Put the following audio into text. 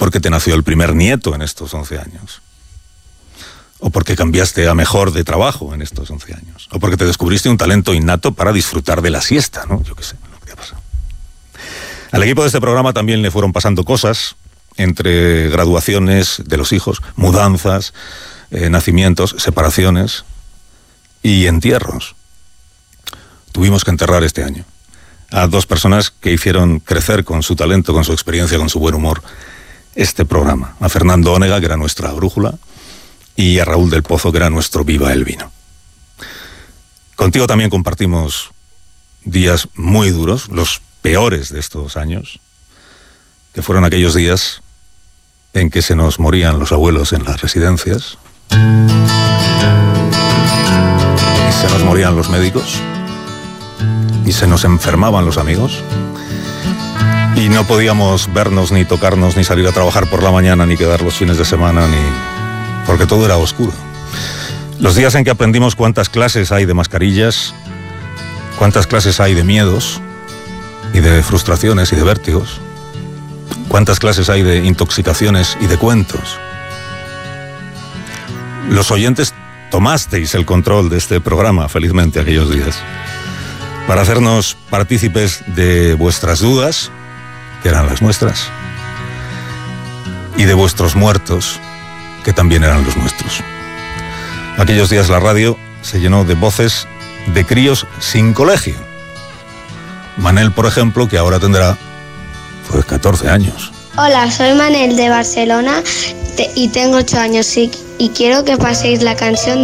porque te nació el primer nieto en estos 11 años. O porque cambiaste a mejor de trabajo en estos 11 años. O porque te descubriste un talento innato para disfrutar de la siesta, ¿no? Yo qué sé, lo que ha pasado. Al equipo de este programa también le fueron pasando cosas, entre graduaciones de los hijos, mudanzas, nacimientos, separaciones y entierros. Tuvimos que enterrar este año a 2 personas que hicieron crecer con su talento, con su experiencia, con su buen humor, este programa. A Fernando Onega, que era nuestra brújula, y a Raúl del Pozo, que era nuestro Viva el Vino. Contigo también compartimos días muy duros, los peores de estos años, que fueron aquellos días en que se nos morían los abuelos en las residencias, y se nos morían los médicos, y se nos enfermaban los amigos, y no podíamos vernos, ni tocarnos, ni salir a trabajar por la mañana, ni quedar los fines de semana, porque todo era oscuro. Los días en que aprendimos cuántas clases hay de mascarillas, cuántas clases hay de miedos, y de frustraciones y de vértigos, cuántas clases hay de intoxicaciones y de cuentos. Los oyentes tomasteis el control de este programa, felizmente, aquellos días, para hacernos partícipes de vuestras dudas, que eran las nuestras, y de vuestros muertos, que también eran los nuestros. Aquellos días la radio se llenó de voces de críos sin colegio. Manel, por ejemplo, que ahora tendrá 14 años. Hola, soy Manel de Barcelona y tengo 8 años y quiero que paséis la canción